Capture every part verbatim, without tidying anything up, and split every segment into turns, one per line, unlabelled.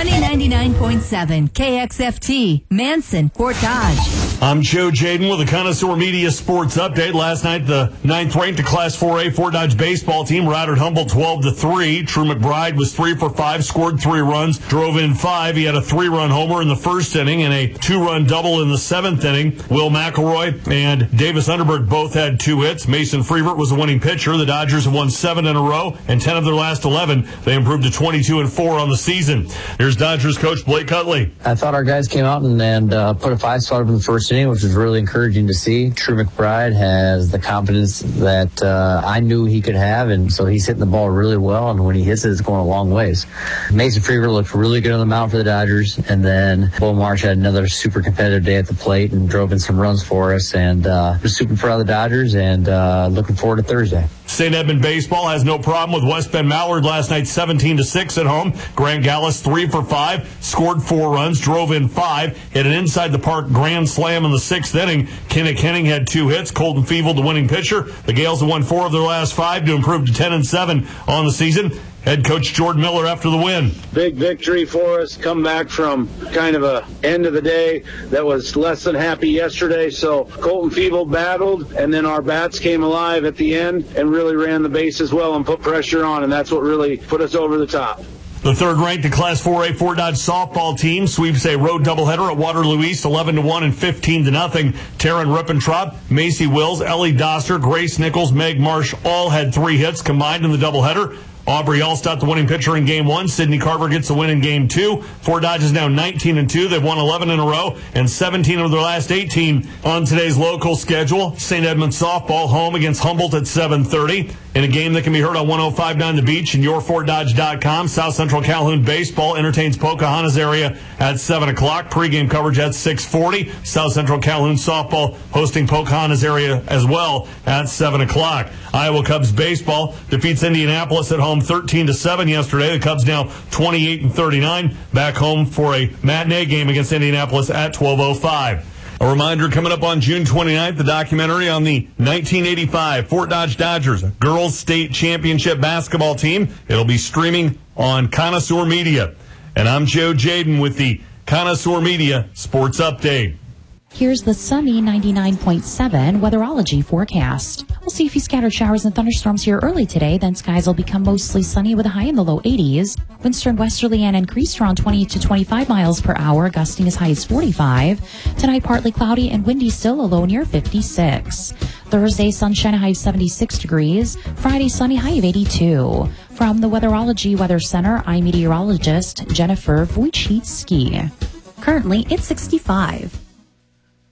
Sunny ninety-nine point seven, K X F T, Manson, Portage.
I'm Joe Jaden with the Connoisseur Media Sports Update. Last night, the ninth-ranked Class four A Fort Dodge baseball team routed Humboldt twelve to three. True McBride was three for five, scored three runs, drove in five. He had a three-run homer in the first inning and a two-run double in the seventh inning. Will McElroy and Davis Underberg both had two hits. Mason Freevert was the winning pitcher. The Dodgers have won seven in a row and ten of their last eleven. They improved to twenty-two and four on the season. Here's Dodgers coach Blake Cutley.
I thought our guys came out and, and uh, put a five-spot up in the first inning, which was really encouraging to see. True McBride has the confidence that uh, I knew he could have, and so he's hitting the ball really well, and when he hits it, it's going a long ways. Mason Freevert looked really good on the mound for the Dodgers, and then Bo Marsh had another super competitive day at the plate and drove in some runs for us, and uh, we're super proud of the Dodgers, and uh, looking forward to Thursday.
Saint Edmund baseball has no problem with West Bend Mallard last night, seventeen to six at home. Grant Gallus three for five, scored four runs, drove in five, hit an inside the park grand slam in the sixth inning. Kenneth Henning had two hits. Colton Feeble, the winning pitcher. The Gales have won four of their last five to improve to ten and seven on the season. Head coach Jordan Miller after the win.
Big victory for us. Come back from kind of a end of the day that was less than happy yesterday. So Colton Feeble battled, and then our bats came alive at the end and really ran the base as well and put pressure on, and that's what really put us over the top.
The third-ranked Class four A Fort Dodge softball team sweeps a road doubleheader at Waterloo East, eleven to one and fifteen to nothing. Taryn Rippentrop, Macy Wills, Ellie Doster, Grace Nichols, Meg Marsh all had three hits combined in the doubleheader. Aubrey Allstott, the winning pitcher in game one. Sydney Carver gets the win in game two. Fort Dodge is now nineteen and two. They've won eleven in a row and seventeen of their last eighteen. On today's local schedule, Saint Edmund softball home against Humboldt at seven thirty. In a game that can be heard on one oh five point nine The Beach and your fort dodge dot com, South Central Calhoun baseball entertains Pocahontas area at seven o'clock. Pre-game coverage at six forty. South Central Calhoun softball hosting Pocahontas area as well at seven o'clock. Iowa Cubs baseball defeats Indianapolis at home thirteen to seven yesterday. The Cubs now twenty-eight and thirty-nine, back home for a matinee game against Indianapolis at twelve oh five. A reminder coming up on June twenty-ninth, the documentary on the nineteen eighty-five Fort Dodge Dodgers Girls State Championship basketball team. It'll be streaming on Connoisseur Media. And I'm Joe Jaden with the Connoisseur Media Sports Update.
Here's the sunny ninety-nine point seven weatherology forecast. We'll see a few scattered showers and thunderstorms here early today, then skies will become mostly sunny with a high in the low eighties. Winds turn westerly and increase around twenty to twenty-five miles per hour, gusting as high as forty-five. Tonight, partly cloudy and windy still, a low near fifty-six. Thursday, sunshine, a high of seventy-six degrees. Friday, sunny, high of eighty-two. From the Weatherology Weather Center, I'm meteorologist Jennifer Wojcicki. Currently, it's sixty-five.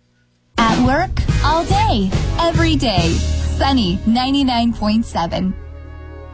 At work, all day, every day. Sunny ninety-nine point seven.